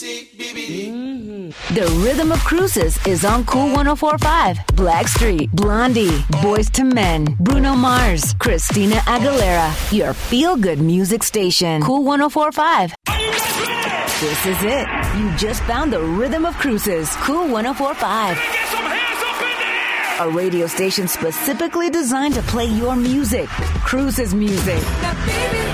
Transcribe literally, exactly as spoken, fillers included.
Mm-hmm. The Rhythm of Cruises is on Cool one oh four point five. Blackstreet, Blondie, Boys to Men, Bruno Mars, Christina Aguilera. Your feel-good music station. Cool one oh four point five. This is it. You just found the Rhythm of Cruises. Cool one oh four point five. A radio station specifically designed to play your music. Cruises music.